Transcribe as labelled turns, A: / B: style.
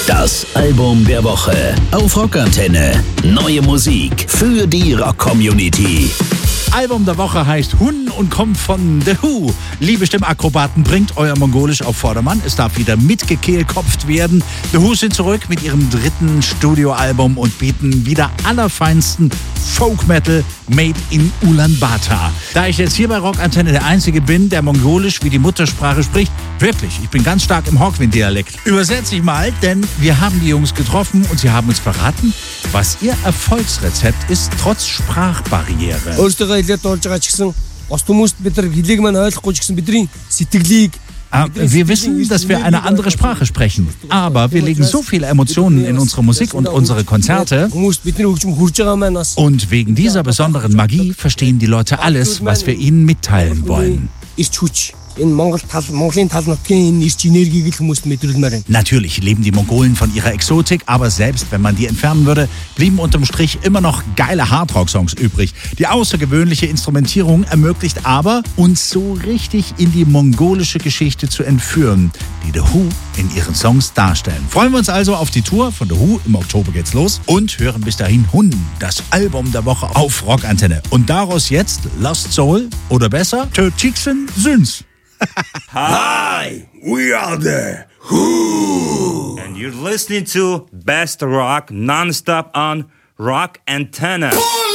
A: Das Album der Woche auf Rockantenne. Neue Musik für die Rock-Community.
B: Album der Woche heißt Hun und kommt von The Who. Liebe Stimmakrobaten, bringt euer Mongolisch auf Vordermann. Es darf wieder mitgekehlkopft werden. The Who sind zurück mit ihrem 3. Studioalbum und bieten wieder allerfeinsten Folk-Metal made in Ulaanbaatar. Da ich jetzt hier bei Rockantenne der Einzige bin, der Mongolisch wie die Muttersprache spricht, wirklich, ich bin ganz stark im Hawkwind-Dialekt. Übersetze ich mal, denn wir haben die Jungs getroffen und sie haben uns verraten, was ihr Erfolgsrezept ist, trotz Sprachbarriere. Wir wissen, dass wir eine andere Sprache sprechen, aber wir legen so viele Emotionen in unsere Musik und unsere Konzerte und wegen dieser besonderen Magie verstehen die Leute alles, was wir ihnen mitteilen wollen. Natürlich leben die Mongolen von ihrer Exotik, aber selbst wenn man die entfernen würde, blieben unterm Strich immer noch geile Hardrock-Songs übrig. Die außergewöhnliche Instrumentierung ermöglicht aber, uns so richtig in die mongolische Geschichte zu entführen, die The Who in ihren Songs darstellen. Freuen wir uns also auf die Tour von The Who. Im Oktober geht's los und hören bis dahin Hun, das Album der Woche auf Rockantenne. Und daraus jetzt Lost Soul oder besser Türkçen Süns.
C: Hi, we are the Who, and you're listening to Best Rock non-stop on Rockantenne.